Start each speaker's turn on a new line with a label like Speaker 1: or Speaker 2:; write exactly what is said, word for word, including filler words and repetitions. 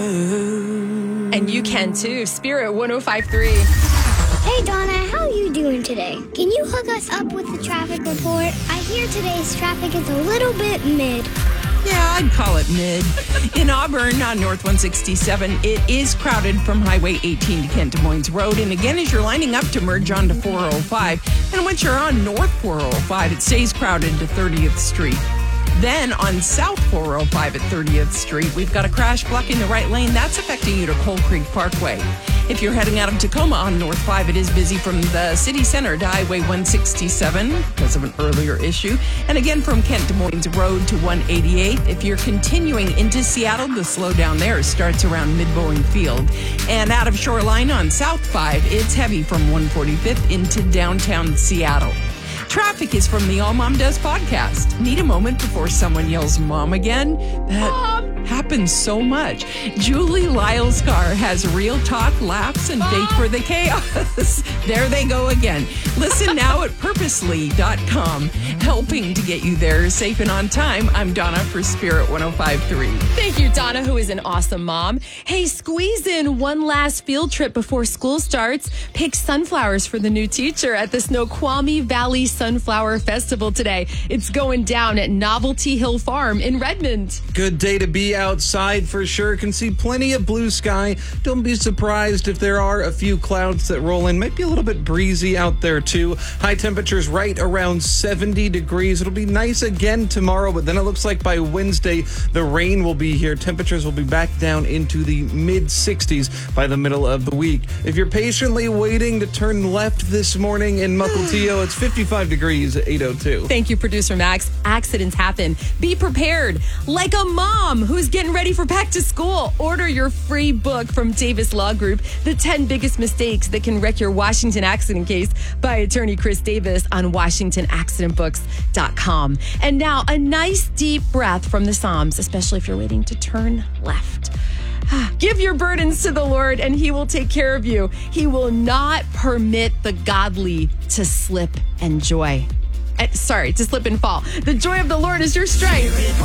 Speaker 1: And you can too. Spirit one oh five point three.
Speaker 2: Hey, Donna, how are you doing today? Can you hook us up with the traffic report? I hear today's traffic is a little bit mid.
Speaker 3: Yeah, I'd call it mid. In Auburn on North one sixty-seven, it is crowded from Highway eighteen to Kent Des Moines Road. And again, as you're lining up to merge onto four oh five, and once you're on North four oh five, it stays crowded to thirtieth Street. Then on South four oh five at thirtieth Street, we've got a crash blocking the right lane. That's affecting you to Coal Creek Parkway. If you're heading out of Tacoma on North five, it is busy from the city center to Highway one sixty-seven because of an earlier issue. And again, from Kent Des Moines Road to one eighty-eight. If you're continuing into Seattle, the slowdown there starts around Mid-Boeing Field. And out of Shoreline on South five, it's heavy from one forty-fifth into downtown Seattle. Traffic is from the All Mom Does podcast. Need a moment before someone yells mom again? That Mom. happens so much. Julie Lyle's car has real talk, laughs, and faith for the chaos. There they go again. Listen now at purposely dot com, helping to get you there safe and on time. I'm Donna for Spirit one oh five point three.
Speaker 1: Thank you, Donna, who is an awesome mom. Hey, squeeze in one last field trip before school starts. Pick sunflowers for the new teacher at the Snoqualmie Valley Sunflower Festival today. It's going down at Novelty Hill Farm in Redmond.
Speaker 4: Good day to be outside for sure. Can see plenty of blue sky. Don't be surprised if there are a few clouds that roll in. Might be a little bit breezy out there too. High temperatures right around seventy degrees. It'll be nice again tomorrow, but then it looks like by Wednesday the rain will be here. Temperatures will be back down into the mid sixties by the middle of the week. If you're patiently waiting to turn left this morning in Mukilteo, it's fifty-five degrees at eight oh two.
Speaker 1: Thank you, producer Max. Accidents happen. Be prepared. Like a mom who's getting ready for back to school. Order your free book from Davis Law Group, The ten Biggest Mistakes That Can Wreck Your Washington Accident Case by attorney Chris Davis on washington accident books dot com. And now a nice deep breath from the Psalms, especially if you're waiting to turn left. Give your burdens to the Lord and he will take care of you. He will not permit the godly to slip and joy. Uh, sorry, to slip and fall. The joy of the Lord is your strength.